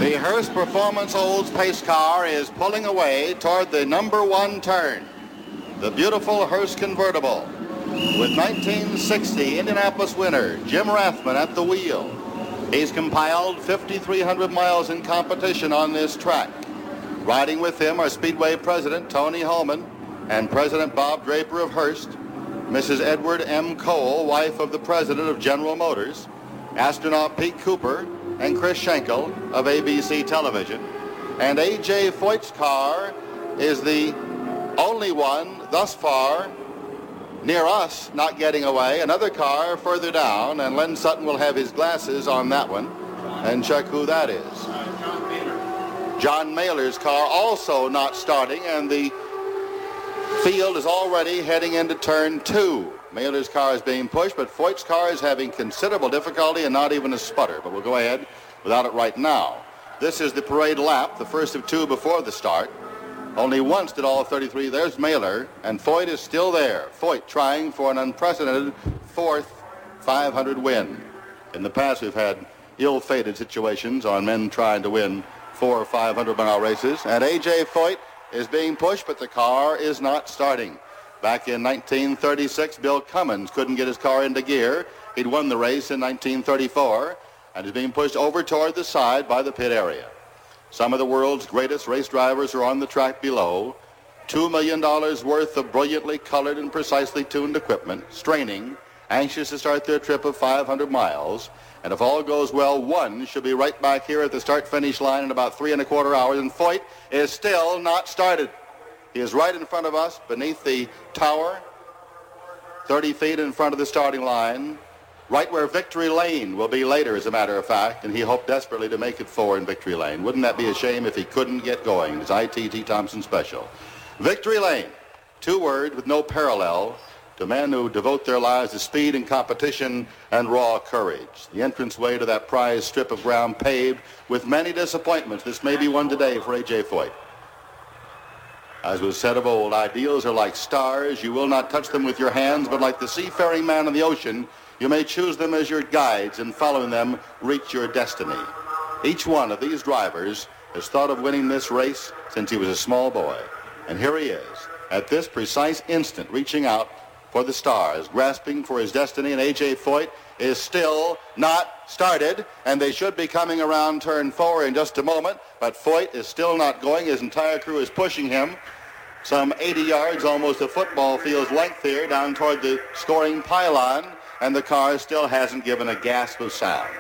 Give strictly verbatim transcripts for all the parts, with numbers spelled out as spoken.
The Hearst Performance Olds pace car is pulling away toward the number one turn. The beautiful Hearst convertible with nineteen sixty Indianapolis winner Jim Rathman at the wheel. He's compiled fifty-three hundred miles in competition on this track. Riding with him are Speedway President Tony Holman and President Bob Draper of Hearst, Missus Edward M. Cole, wife of the President of General Motors, astronaut Pete Cooper, and Chris Schenkel of A B C Television. And A J. Foyt's car is the only one thus far near us not getting away. Another car further down, and Len Sutton will have his glasses on that one and check who that is. John Mailer's car also not starting, and the field is already heading into turn two. Mailer's car is being pushed, but Foyt's car is having considerable difficulty and not even a sputter. But we'll go ahead without it right now. This is the parade lap, the first of two before the start. Only once did all thirty-three. There's Mailer, and Foyt is still there. Foyt trying for an unprecedented fourth five hundred win. In the past, we've had ill-fated situations on men trying to win four or five hundred mile races. And A J. Foyt is being pushed, but the car is not starting. Back in nineteen thirty-six, Bill Cummins couldn't get his car into gear. He'd won the race in nineteen thirty-four and is being pushed over toward the side by the pit area. Some of the world's greatest race drivers are on the track below. Two million dollars worth of brilliantly colored and precisely tuned equipment, straining, anxious to start their trip of five hundred miles. And if all goes well, one should be right back here at the start-finish line in about three and a quarter hours, and Foyt is still not started. He is right in front of us beneath the tower, thirty feet in front of the starting line, right where Victory Lane will be later, as a matter of fact, and he hoped desperately to make it four in Victory Lane. Wouldn't that be a shame if he couldn't get going? It's I T T Thompson special. Victory Lane, two words with no parallel to men who devote their lives to speed and competition and raw courage. The entranceway to that prized strip of ground paved with many disappointments. This may be one today for A J. Foyt. As was said of old, ideals are like stars. You will not touch them with your hands, but like the seafaring man in the ocean, you may choose them as your guides and following them reach your destiny. Each one of these drivers has thought of winning this race since he was a small boy. And here he is, at this precise instant, reaching out for the stars, grasping for his destiny, and A J. Foyt is still not started, and they should be coming around turn four in just a moment, but Foyt is still not going. His entire crew is pushing him some eighty yards, almost a football field's length here, down toward the scoring pylon, and the car still hasn't given a gasp of sound.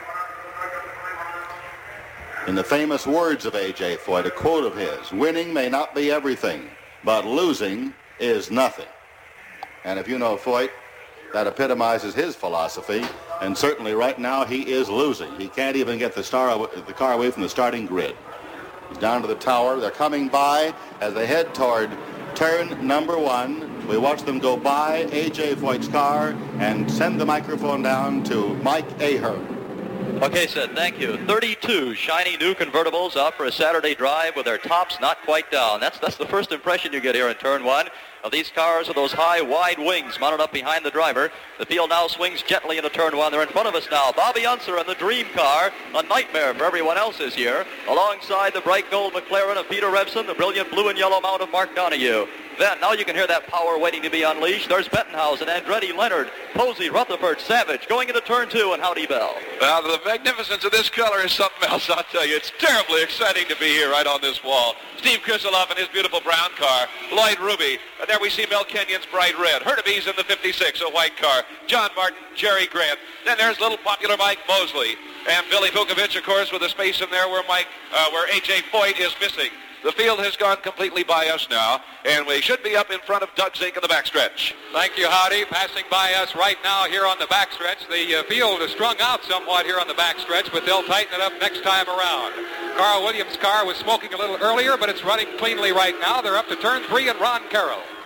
In the famous words of A J. Foyt, a quote of his, winning may not be everything, but losing is nothing. And if you know Foyt, that epitomizes his philosophy, and certainly right now he is losing. He can't even get the, star, the car away from the starting grid. He's down to the tower. They're coming by as they head toward turn number one. We watch them go by A J. Foyt's car and send the microphone down to Mike Ahern. Okay, Sid, thank you. thirty-two shiny new convertibles out for a Saturday drive with their tops not quite down. That's that's the first impression you get here in turn one of these cars with those high, wide wings mounted up behind the driver. The field now swings gently into turn one. They're in front of us now. Bobby Unser in the Dream car, a nightmare for everyone else this year, alongside the bright gold McLaren of Peter Revson, the brilliant blue and yellow mount of Mark Donohue. Then, now you can hear that power waiting to be unleashed. There's Bettenhausen, Andretti, Leonard, Posey, Rutherford, Savage, going into turn two, and Howdy Bell. Now, the magnificence of this color is something else, I'll tell you. It's terribly exciting to be here right on this wall. Steve Krisolov in his beautiful brown car, Lloyd Ruby, and there we see Mel Kenyon's bright red. Hurtubise in the fifty-six, a white car. John Martin, Jerry Grant. Then there's little popular Mike Mosley. And Billy Vukovich, of course, with a space in there where Mike, uh, where A J. Foyt is missing. The field has gone completely by us now, and we should be up in front of Doug Zink in the backstretch. Thank you, Howdy. Passing by us right now here on the backstretch. The uh, field is strung out somewhat here on the backstretch, but they'll tighten it up next time around. Carl Williams' car was smoking a little earlier, but it's running cleanly right now. They're up to turn three and Ron Carroll.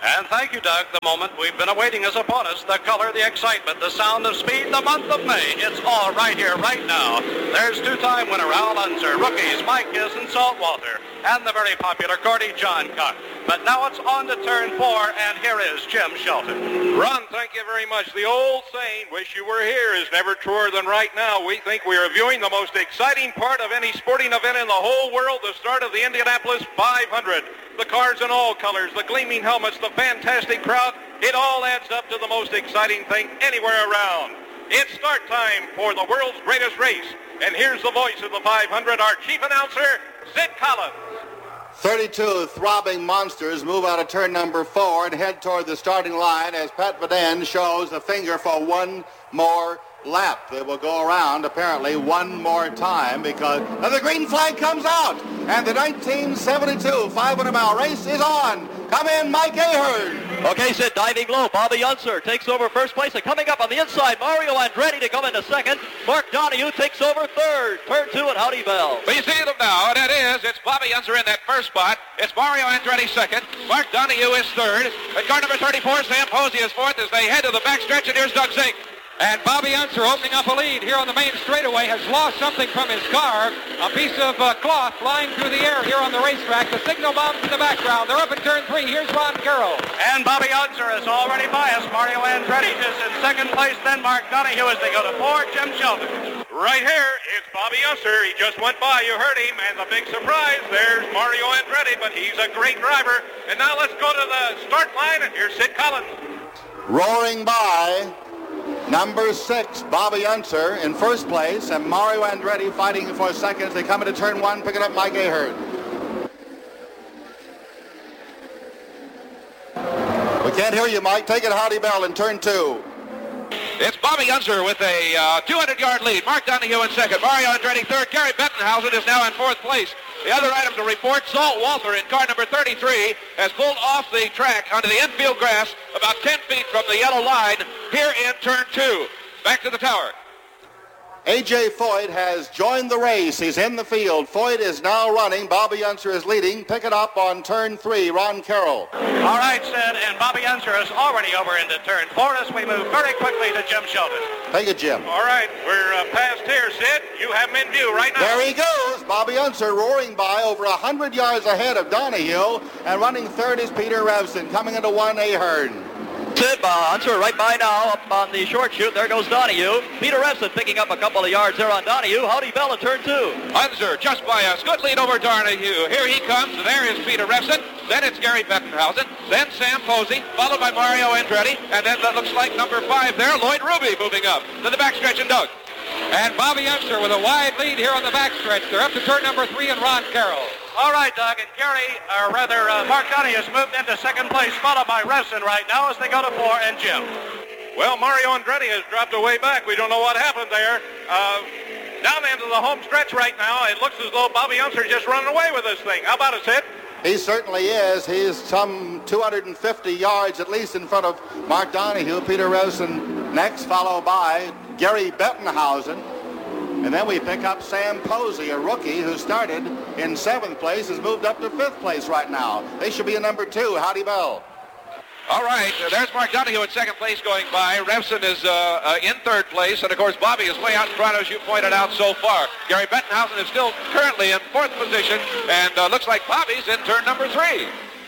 And thank you, Doug. The moment we've been awaiting is upon us. The color, the excitement, the sound of speed, the month of May. It's all right here, right now. There's two-time winner Al Unser, rookies Mike Giss and Salt Walter, and the very popular Gordy Johncock. But now it's on to turn four, and here is Jim Shelton. Ron, thank you very much. The old saying, wish you were here, is never truer than right now. We think we are viewing the most exciting part of any sporting event in the whole world, the start of the Indianapolis five hundred. The cars in all colors, the gleaming helmets, the fantastic crowd, it all adds up to the most exciting thing anywhere around. It's start time for the world's greatest race. And here's the voice of the five hundred, our chief announcer, Sid Collins. thirty-two throbbing monsters move out of turn number four and head toward the starting line as Pat Vaden shows a finger for one more lap. They will go around apparently one more time because and the green flag comes out and the nineteen seventy-two five hundred mile race is on. Come in, Mike Ahern. Okay, Sid, diving low. Bobby Unser takes over first place. And coming up on the inside, Mario Andretti to come into second. Mark Donohue takes over third. Turn two at Howdy Bell. We see them now, and it is. It's Bobby Unser in that first spot. It's Mario Andretti second. Mark Donohue is third. At car number thirty-four, Sam Posey is fourth as they head to the backstretch, and here's Doug Zink. And Bobby Unser, opening up a lead here on the main straightaway, has lost something from his car. A piece of uh, cloth flying through the air here on the racetrack. The signal bombs in the background. They're up in turn three. Here's Ron Carroll. And Bobby Unser is already biased. Mario Andretti is in second place. Then Mark Donohue as they go to four. Jim Shelton. Right here is Bobby Unser. He just went by. You heard him. And the big surprise, there's Mario Andretti, but he's a great driver. And now let's go to the start line, and here's Sid Collins. Roaring by. Number six, Bobby Unser in first place, and Mario Andretti fighting for second as they come into turn one, picking up Mike Ahern. We can't hear you, Mike. Take it Howdy Bell in turn two. It's Bobby Unser with a uh, two hundred yard lead. Mark Donohue in second. Mario Andretti third. Gary Bettenhausen is now in fourth place. The other item to report, Salt Walter in car number thirty-three has pulled off the track onto the infield grass about ten feet from the yellow line here in turn two. Back to the tower. A J Foyt has joined the race. He's in the field. Foyt is now running. Bobby Unser is leading. Pick it up on turn three, Ron Carroll. All right, Sid, and Bobby Unser is already over into turn four as we move very quickly to Jim Shelton. Take it, Jim. All right, we're uh, past here, Sid. You have him in view right now. There he goes. Bobby Unser roaring by over one hundred yards ahead of Donohue, and running third is Peter Revson. Coming into one, Ahern. Sid uh, Unser right by now up on the short chute. There goes Donohue. Peter Revson picking up a couple of yards there on Donohue. Howdy Bell in turn two. Unser just by us. Good lead over Donohue. Here he comes. There is Peter Revson. Then it's Gary Bettenhausen. Then Sam Posey, followed by Mario Andretti. And then that looks like number five there, Lloyd Ruby moving up to the backstretch and Doug. And Bobby Unser with a wide lead here on the backstretch. They're up to turn number three and Ron Carroll. All right, Doug, and Gary, or rather, uh, Mark Donohue has moved into second place, followed by Revson right now as they go to four, and Jim. Well, Mario Andretti has dropped away back. We don't know what happened there. Uh, down into the home stretch right now, it looks as though Bobby Unser just running away with this thing. How about it, Sid? He certainly is. He's some two hundred fifty yards at least in front of Mark Donohue. Peter Revson next, followed by Gary Bettenhausen. And then we pick up Sam Posey, a rookie who started in seventh place, has moved up to fifth place right now. They should be in number two. Howdy Bell. All right, uh, there's Mark Donohue in second place going by. Revson is uh, uh, in third place, and of course Bobby is way out in front, as you pointed out so far. Gary Bettenhausen is still currently in fourth position, and uh, looks like Bobby's in turn number three.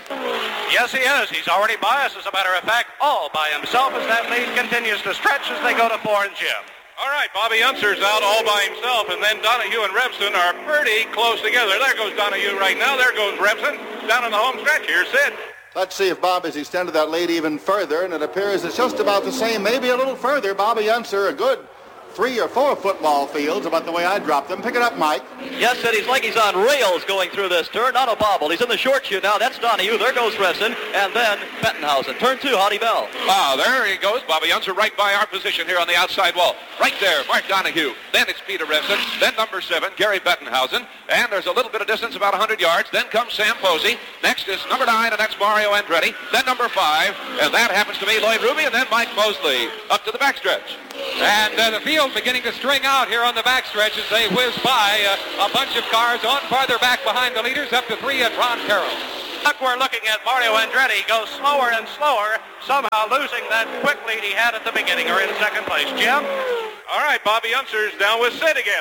Yes, he is. He's already biased, as a matter of fact, all by himself as that lead continues to stretch as they go to four and Jim. All right, Bobby Unser's out all by himself, and then Donohue and Revson are pretty close together. There goes Donohue right now. There goes Revson down in the home stretch. Here's Sid. Let's see if Bob has extended that lead even further, and it appears it's just about the same, maybe a little further. Bobby Unser, a good three or four football fields about the way I dropped them. Pick it up, Mike. Yes, Sid, he's like he's on rails going through this turn, not a bobble. He's in the short chute now. That's Donohue. There goes Revson, and then Bettenhausen. Turn two, Howdy Bell. Ah, there he goes. Bobby Unser right by our position here on the outside wall. Right there, Mark Donohue. Then it's Peter Revson. Then number seven, Gary Bettenhausen. And there's a little bit of distance, about one hundred yards. Then comes Sam Posey. Next is number nine, and that's Mario Andretti. Then number five, and that happens to be Lloyd Ruby, and then Mike Mosley up to the backstretch. And uh, the field beginning to string out here on the backstretch as they whiz by uh, a bunch of cars on farther back behind the leaders, up to three at Ron Carroll. Look, we're looking at Mario Andretti go slower and slower, somehow losing that quick lead he had at the beginning, or in second place. Jim? All right, Bobby Unser's down with Sid again.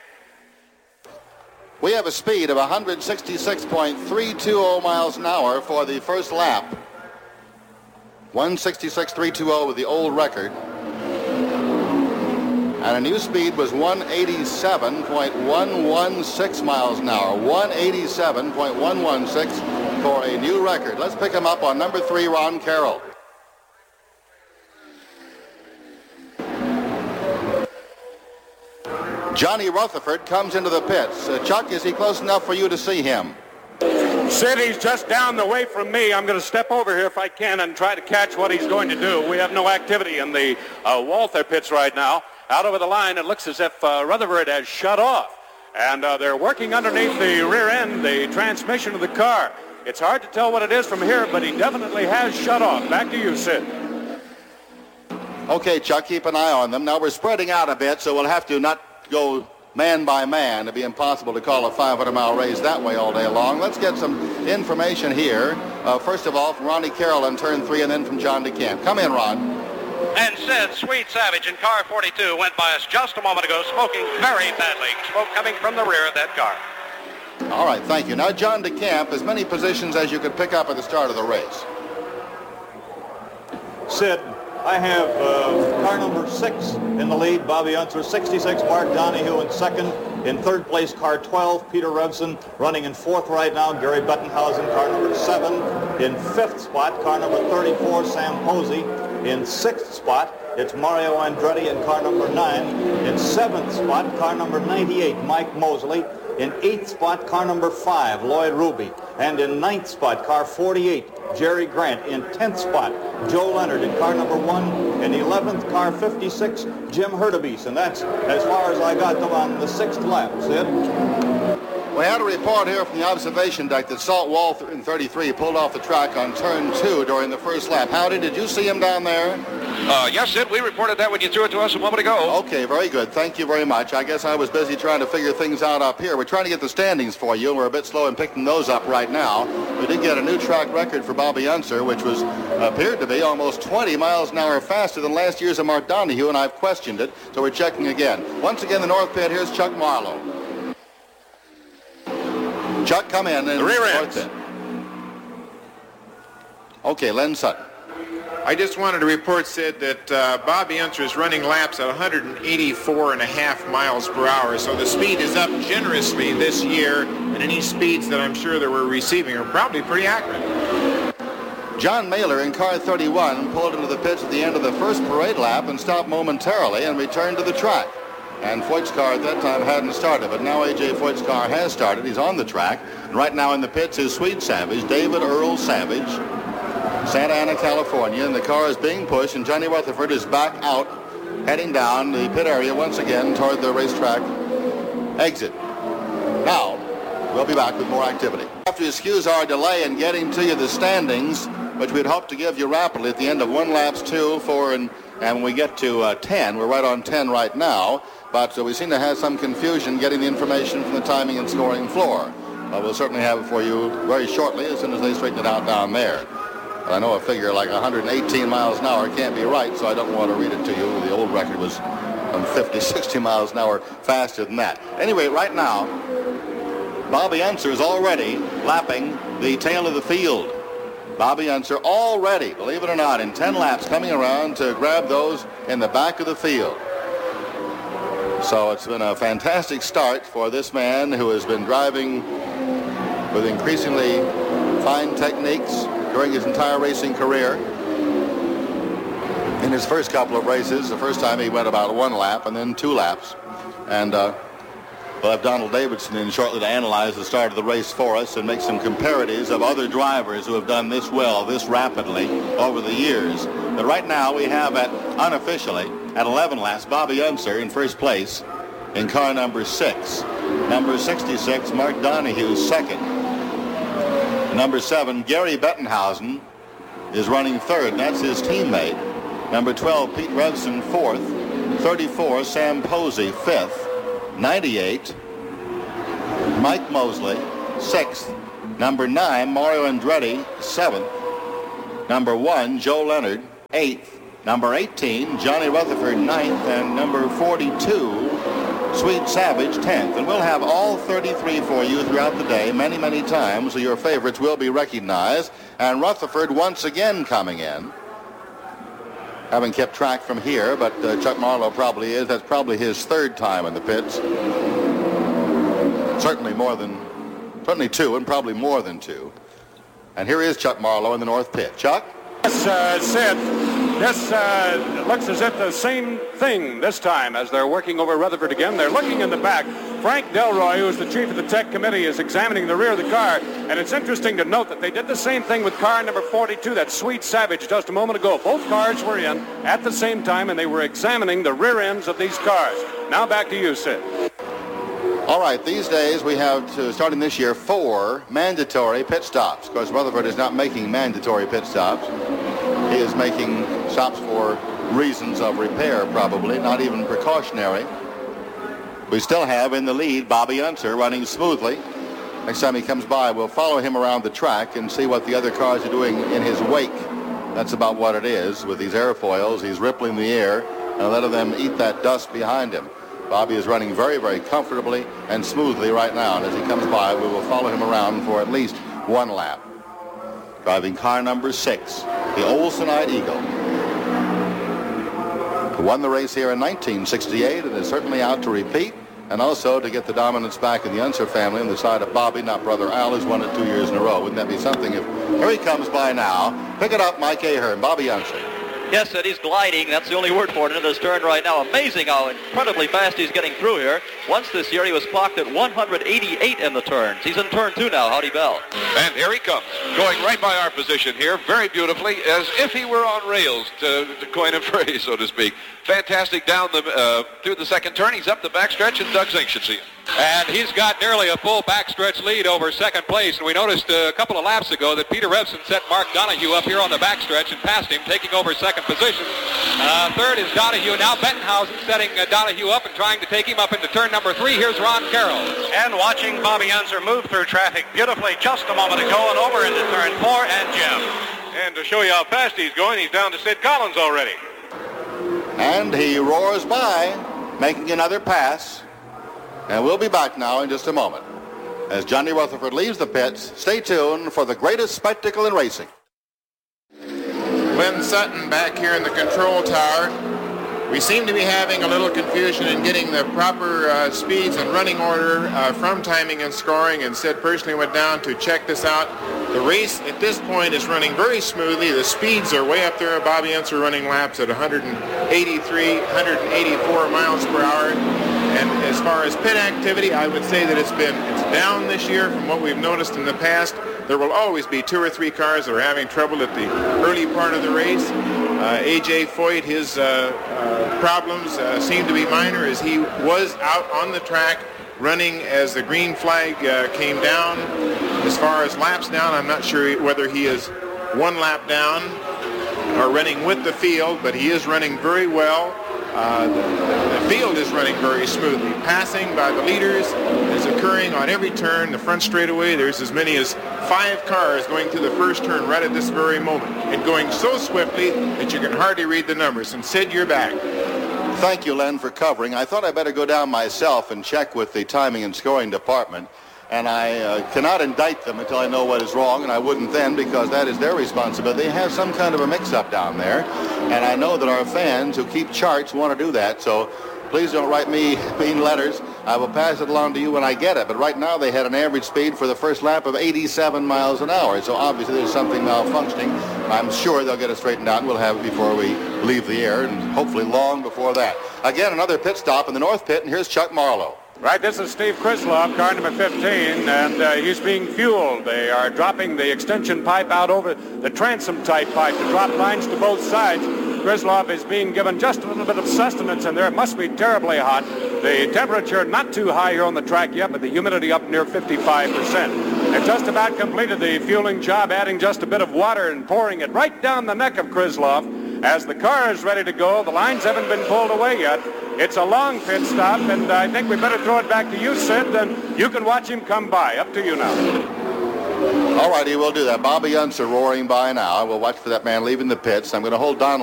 We have a speed of one sixty-six point three two zero miles an hour for the first lap. one sixty-six point three two zero with the old record. And a new speed was one eighty-seven point one one six miles an hour. one eighty-seven point one one six for a new record. Let's pick him up on number three, Ron Carroll. Johnny Rutherford comes into the pits. Uh, Chuck, is he close enough for you to see him? Sid, he's just down the way from me. I'm going to step over here if I can and try to catch what he's going to do. We have no activity in the uh, Walther pits right now. Out over the line, it looks as if uh, Rutherford has shut off. And uh, they're working underneath the rear end, the transmission of the car. It's hard to tell what it is from here, but he definitely has shut off. Back to you, Sid. Okay, Chuck, keep an eye on them. Now, we're spreading out a bit, so we'll have to not go man by man. It'd be impossible to call a five hundred mile race that way all day long. Let's get some information here. Uh, first of all, from Ronnie Carroll on turn three, and then from John DeCamp. Come in, Ron. And Sid, Sweet Savage in car forty-two went by us just a moment ago, smoking very badly. Smoke coming from the rear of that car. All right, thank you. Now, John DeCamp, as many positions as you could pick up at the start of the race. Sid, I have uh, car number six in the lead, Bobby Unser, sixty-six, Bart Donahue in second. In third place, car twelve, Peter Revson, running in fourth right now, Gary Bettenhausen, car number seven. In fifth spot, car number thirty-four, Sam Posey. In sixth spot, it's Mario Andretti in car number nine. In seventh spot, car number ninety-eight, Mike Mosley. In eighth spot, car number five, Lloyd Ruby. And in ninth spot, car forty-eight, Jerry Grant. In tenth spot, Joe Leonard in car number one. In eleventh, car fifty-six, Jim Hurtubise. And that's as far as I got them on the sixth lap, Sid. We had a report here from the observation deck that Salt Wall in thirty-three pulled off the track on turn two during the first lap. Howdy, did you see him down there? Uh, yes, Sid, we reported that when you threw it to us a moment ago. Okay, very good. Thank you very much. I guess I was busy trying to figure things out up here. We're trying to get the standings for you, and we're a bit slow in picking those up right now. We did get a new track record for Bobby Unser, which was appeared to be almost twenty miles an hour faster than last year's of Mark Donahue, and I've questioned it, so we're checking again. Once again, the North Pit, here's Chuck Marlowe. Chuck, come in. The rear end. Okay, Len Sutton. I just wanted to report, Sid, that uh, Bobby Unser is running laps at one eighty-four and a half miles per hour, so the speed is up generously this year, and any speeds that I'm sure that we're receiving are probably pretty accurate. John Mailer in car thirty-one pulled into the pits at the end of the first parade lap and stopped momentarily and returned to the track. And Foyt's car at that time hadn't started, but now A J Foyt's car has started. He's on the track. And right now in the pits is Sweet Savage, David Earl Savage, Santa Ana, California, and the car is being pushed, and Johnny Rutherford is back out, heading down the pit area once again toward the racetrack exit. Now, we'll be back with more activity. I have to excuse our delay in getting to you the standings, which we'd hope to give you rapidly at the end of one laps, two, four, and, and when we get to uh, ten. We're right on ten right now, but uh, we seem to have some confusion getting the information from the timing and scoring floor. But we'll certainly have it for you very shortly as soon as they straighten it out down there. But I know a figure like one eighteen miles an hour can't be right, so I don't want to read it to you. The old record was um, fifty, sixty miles an hour faster than that. Anyway, right now, Bobby Unser is already lapping the tail of the field. Bobby Unser already, believe it or not, in ten laps coming around to grab those in the back of the field. So it's been a fantastic start for this man who has been driving with increasingly fine techniques during his entire racing career. In his first couple of races, the first time he went about one lap and then two laps. And uh, we'll have Donald Davidson in shortly to analyze the start of the race for us and make some comparatives of other drivers who have done this well, this rapidly over the years. But right now we have at unofficially at eleven laps Bobby Unser in first place in car number six. Number sixty-six, Mark Donahue, second. Number seven, Gary Bettenhausen is running third, and that's his teammate. Number twelve, Pete Revson, fourth. thirty-four, Sam Posey, fifth. ninety-eight, Mike Mosley. sixth. Number nine, Mario Andretti, seventh. Number one, Joe Leonard, eighth. Number eighteen, Johnny Rutherford, ninth. And number forty-two, Sweet Savage, tenth. And we'll have all thirty-three for you throughout the day, many, many times, so your favorites will be recognized. And Rutherford once again coming in. Haven't kept track from here, but uh, Chuck Marlowe probably is. That's probably his third time in the pits. Certainly more than, certainly two, and probably more than two. And here is Chuck Marlowe in the north pit. Chuck? Yes, uh, Sid, this uh, looks as if the same thing this time as they're working over Rutherford again. They're looking in the back. Frank Delroy, who is the chief of the tech committee, is examining the rear of the car. And it's interesting to note that they did the same thing with car number forty-two, that Sweet Savage, just a moment ago. Both cars were in at the same time, and they were examining the rear ends of these cars. Now back to you, Sid. All right, these days we have, to, starting this year, four mandatory pit stops. Of course, Rutherford is not making mandatory pit stops. He is making stops for reasons of repair, probably, not even precautionary. We still have in the lead Bobby Unser running smoothly. Next time he comes by, we'll follow him around the track and see what the other cars are doing in his wake. That's about what it is. With these airfoils, he's rippling the air and letting them eat that dust behind him. Bobby is running very, very comfortably and smoothly right now. And as he comes by, we will follow him around for at least one lap. Driving car number six, the Olsonite Eagle, who won the race here in nineteen sixty-eight and is certainly out to repeat, and also to get the dominance back in the Unser family on the side of Bobby, not brother Al, who's won it two years in a row. Wouldn't that be something if... Here he comes by now. Pick it up, Mike Ahern, Bobby Unser. Yes, Ed, he's gliding. That's the only word for it into this turn right now. Amazing how incredibly fast he's getting through here. Once this year, he was clocked at one hundred eighty-eight in the turns. He's in turn two now. Howdy Bell. And here he comes, going right by our position here, very beautifully, as if he were on rails, to, to coin a phrase, so to speak. Fantastic down the uh, through the second turn. He's up the backstretch, and Doug Zink should see him. And he's got nearly a full backstretch lead over second place. And we noticed a couple of laps ago that Peter Revson set Mark Donahue up here on the backstretch and passed him, taking over second position. Uh, third is Donahue. Now Bettenhausen setting uh, Donahue up and trying to take him up into turn number three. Here's Ron Carroll. And watching Bobby Unser move through traffic beautifully just a moment ago and over into turn four, and Jim. And to show you how fast he's going, he's down to Sid Collins already. And he roars by, making another pass. And we'll be back now in just a moment. As Johnny Rutherford leaves the pits, stay tuned for the greatest spectacle in racing. Glenn Sutton back here in the control tower. We seem to be having a little confusion in getting the proper uh, speeds and running order uh, from timing and scoring, and Sid personally went down to check this out. The race at this point is running very smoothly. The speeds are way up there. Bobby Unser running laps at one hundred eighty-three, one hundred eighty-four miles per hour. And as far as pit activity, I would say that it's been it's down this year from what we've noticed in the past. There will always be two or three cars that are having trouble at the early part of the race. Uh, A J Foyt, his uh, uh, problems uh, seem to be minor, as he was out on the track running as the green flag uh, came down. As far as laps down, I'm not sure whether he is one lap down or running with the field, but he is running very well. Uh, the, the field is running very smoothly. Passing by the leaders is occurring on every turn. The front straightaway, there's as many as five cars going through the first turn right at this very moment, and going so swiftly that you can hardly read the numbers. And Sid, you're back. Thank you, Len, for covering. I thought I'd better go down myself and check with the timing and scoring department. And I uh, cannot indict them until I know what is wrong, and I wouldn't then, because that is their responsibility. They have some kind of a mix-up down there, and I know that our fans who keep charts want to do that, so please don't write me mean letters. I will pass it along to you when I get it. But right now they had an average speed for the first lap of eighty-seven miles an hour, so obviously there's something malfunctioning. I'm sure they'll get it straightened out, and we'll have it before we leave the air, and hopefully long before that. Again, another pit stop in the north pit, and here's Chuck Marlowe. Right, this is Steve Krislov, car number fifteen, and uh, he's being fueled. They are dropping the extension pipe out over the transom-type pipe to drop lines to both sides. Krislov is being given just a little bit of sustenance in there. It must be terribly hot. The temperature not too high here on the track yet, but the humidity up near fifty-five percent. They've just about completed the fueling job, adding just a bit of water and pouring it right down the neck of Krislov. as the car is ready to go. The lines haven't been pulled away yet. It's a long pit stop, and I think we better throw it back to you, Sid, and you can watch him come by. Up to you now. All righty, we'll do that. Bobby Unser roaring by now. We'll watch for that man leaving the pits. I'm going to hold Donald